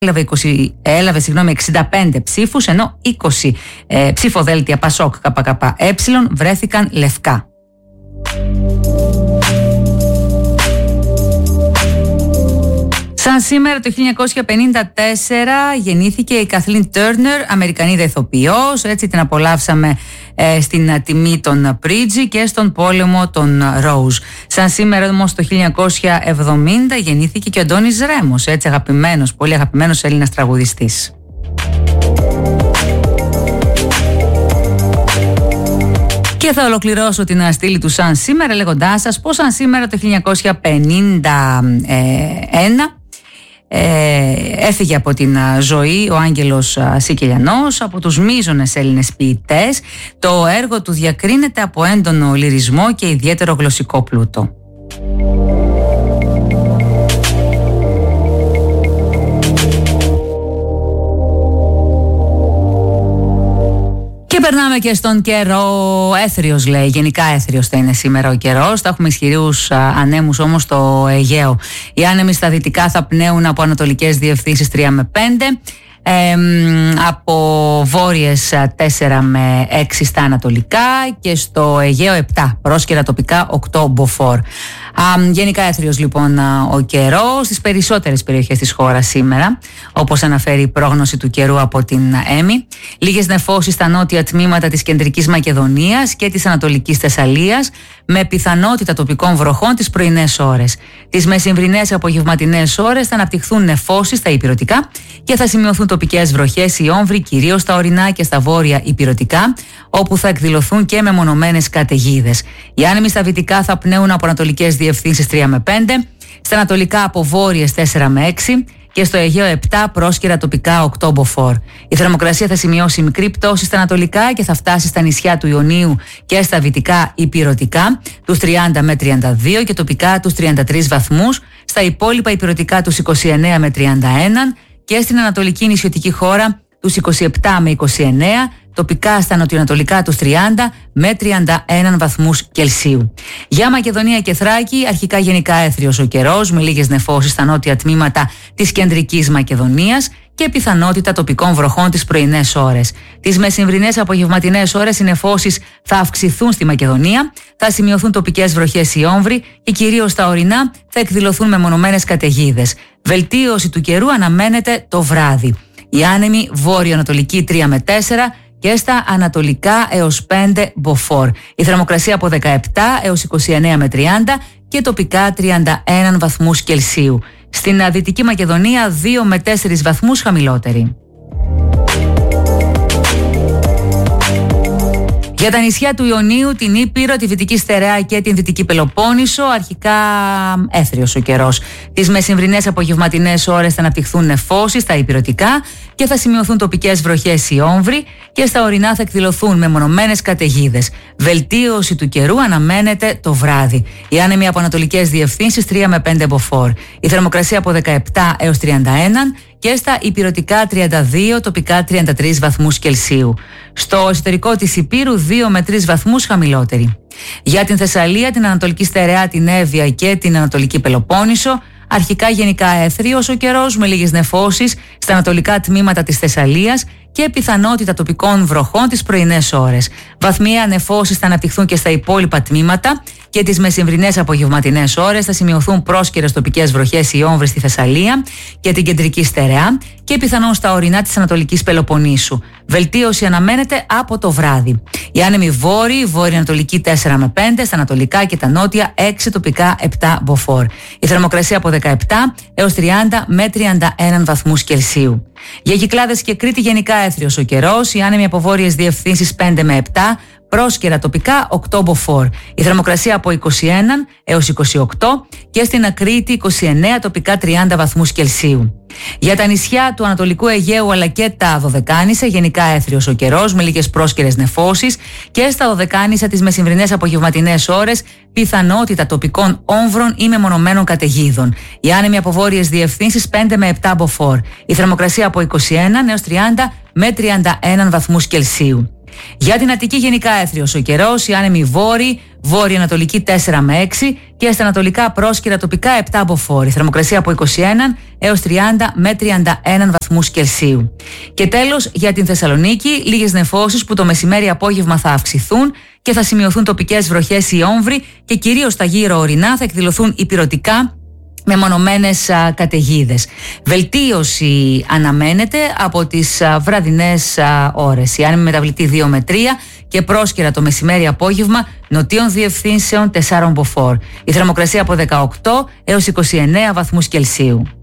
έλαβε 65 ψήφους, ενώ 20 ψηφοδέλτια ΠΑΣΟΚ ΚΚΕ βρέθηκαν λευκά. Σαν σήμερα το 1954 γεννήθηκε η Καθλίν Τέρνερ, Αμερικανίδα ηθοποιός. Έτσι την απολαύσαμε στην τιμή των Πρίτζι και στον πόλεμο των Ρόουζ. Σαν σήμερα όμως το 1970 γεννήθηκε και ο Αντώνης Ρέμος, έτσι αγαπημένος, πολύ αγαπημένος Έλληνας τραγουδιστής. Και θα ολοκληρώσω την στήλη του σαν σήμερα λέγοντάς σας πως σαν σήμερα το 1951 έφυγε από την ζωή ο Άγγελος Σικελιανός, από τους μείζονες Έλληνες ποιητές. Το έργο του διακρίνεται από έντονο λυρισμό και ιδιαίτερο γλωσσικό πλούτο. Και περνάμε και στον καιρό. Έθριος λέει, γενικά έθριος θα είναι σήμερα ο καιρός. Θα έχουμε ισχυρούς ανέμους όμως στο Αιγαίο. Οι άνεμοι στα δυτικά θα πνέουν από ανατολικές διευθύνσεις 3 με 5. Από βόρειες 4 με 6 στα ανατολικά και στο Αιγαίο 7, πρόσκαιρα τοπικά 8 μποφόρ. Γενικά έθριος λοιπόν ο καιρός στις περισσότερες περιοχές της χώρας σήμερα, όπως αναφέρει η πρόγνωση του καιρού από την ΕΜΗ. Λίγες νεφώσεις στα νότια τμήματα της κεντρικής Μακεδονίας και της ανατολικής Θεσσαλίας, με πιθανότητα τοπικών βροχών τις πρωινές ώρες. Τις μεσημβρινές απογευματινές ώρες θα αναπτυχθούν νεφώσεις στα ηπειρωτικά και θα σημειωθούν τοπικές βροχές ή όμβροι, κυρίως στα ορεινά και στα βόρεια ηπειρωτικά, όπου θα εκδηλωθούν και μεμονωμένες καταιγίδες. Οι άνεμοι στα δυτικά θα πνέουν από ανατολικές διευθύνσεις 3 με 5, στα ανατολικά από βόρειες 4 με 6 και στο Αιγαίο 7, πρόσκαιρα τοπικά 8 μποφόρ. Η θερμοκρασία θα σημειώσει μικρή πτώση στα ανατολικά και θα φτάσει στα νησιά του Ιωνίου και στα δυτικά ηπειρωτικά τους 30 με 32 και τοπικά τους 33 βαθμούς, στα υπόλοιπα ηπειρωτικά τους 29 με 31 και στην ανατολική νησιωτική χώρα τους 27 με 29, τοπικά στα νοτιοανατολικά τους 30 με 31 βαθμούς Κελσίου. Για Μακεδονία και Θράκη, αρχικά γενικά έθριος ο καιρός, με λίγες νεφώσεις στα νότια τμήματα της κεντρικής Μακεδονίας και πιθανότητα τοπικών βροχών τις πρωινές ώρες. Τις μεσημβρινές απογευματινές ώρες οι νεφώσεις θα αυξηθούν στη Μακεδονία, θα σημειωθούν τοπικές βροχές ή όμβροι και κυρίως στα ορεινά θα εκδηλωθούν μεμονωμένες καταιγίδες. Βελτίωση του καιρού αναμένεται το βράδυ. Οι άνεμοι βόρειο-ανατολική 3 με 4 και στα ανατολικά έως 5 μποφόρ. Η θερμοκρασία από 17 έως 29 με 30 και τοπικά 31 βαθμούς Κελσίου. Στην Δυτική Μακεδονία 2 με 4 βαθμούς χαμηλότερη. Για τα νησιά του Ιωνίου, την Ήπειρο, τη Δυτική Στερεά και την Δυτική Πελοπόννησο, αρχικά έθριος ο καιρός. Τις μεσημβρινές απογευματινές ώρες θα αναπτυχθούν νεφώσεις στα ηπειρωτικά και θα σημειωθούν τοπικές βροχές ή όμβροι και στα ορεινά θα εκδηλωθούν μεμονωμένες καταιγίδες. Βελτίωση του καιρού αναμένεται το βράδυ. Οι άνεμοι από ανατολικές διευθύνσεις 3 με 5 μποφόρ. Η θερμοκρασία από 17 έως 31 και στα ηπειρωτικά 32, τοπικά 33 βαθμούς Κελσίου. Στο εσωτερικό της Ηπείρου 2 με 3 βαθμούς χαμηλότερη. Για την Θεσσαλία, την Ανατολική Στερεά, την Εύβοια και την Ανατολική Πελοπόννησο, αρχικά γενικά έθριος ο καιρός με λίγες νεφώσεις στα ανατολικά τμήματα της Θεσσαλίας και πιθανότητα τοπικών βροχών τις πρωινές ώρες. Βαθμιαία νεφώσεις θα αναπτυχθούν και στα υπόλοιπα τμήματα και τις μεσημβρινές απογευματινές ώρες θα σημειωθούν πρόσκαιρες τοπικές βροχές ή όμβρες στη Θεσσαλία και την κεντρική Στερεά και πιθανόν στα ορεινά της Ανατολικής Πελοποννήσου. Βελτίωση αναμένεται από το βράδυ. Οι άνεμοι βόρειοι, βόρειο-ανατολική 4 με 5, στα ανατολικά και τα νότια 6, τοπικά 7 μποφόρ. Η θερμοκρασία από 17 έως 30 με 31 βαθμούς Κελσίου. Για Κυκλάδες και Κρήτη γενικά έθριος ο καιρός, οι άνεμοι από βόρειες διευθύνσεις 5 με 7, πρόσκαιρα τοπικά 8 μποφόρ. Η θερμοκρασία από 21 έως 28 και στην Κρήτη 29, τοπικά 30 βαθμούς Κελσίου. Για τα νησιά του Ανατολικού Αιγαίου αλλά και τα Δωδεκάνησα γενικά έθριος ο καιρός με λίγες πρόσκαιρες νεφώσεις και στα Δωδεκάνησα τις μεσημβρινές απογευματινές ώρες πιθανότητα τοπικών όμβρων ή μεμονωμένων καταιγίδων. Οι άνεμοι από βόρειες διευθύνσεις 5 με 7 μποφόρ. Η θερμοκρασία από 21 έως 30 με 31 βαθμούς Κελσίου. Για την Αττική γενικά έθριος ο καιρός, οι άνεμοι βόρειοι, βόρειο-ανατολική 4 με 6 και στα ανατολικά πρόσκαιρα τοπικά 7 μποφόρ. Η θερμοκρασία από 21 έως 30 με 31 βαθμούς Κελσίου. Και τέλος για την Θεσσαλονίκη, λίγες νεφώσεις που το μεσημέρι-απόγευμα θα αυξηθούν και θα σημειωθούν τοπικές βροχές ή όμβροι και κυρίως τα γύρω ορεινά θα εκδηλωθούν υπηρωτικά με μονομένες καταιγίδες. Βελτίωση αναμένεται από τις βραδινές ώρες. Η άνεμη μεταβλητή 2 με 3 και πρόσκαιρα το μεσημέρι-απόγευμα νοτίων διευθύνσεων 4 μποφόρ. Η θερμοκρασία από 18 έως 29 βαθμούς Κελσίου.